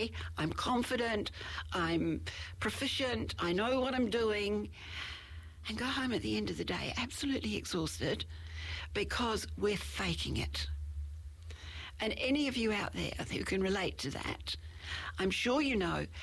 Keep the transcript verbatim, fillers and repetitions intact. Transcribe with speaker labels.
Speaker 1: okay, I'm confident, I'm proficient, I know what I'm doing, and go home at the end of the day absolutely exhausted because we're faking it. And any of you out there who can relate to that, I'm sure you know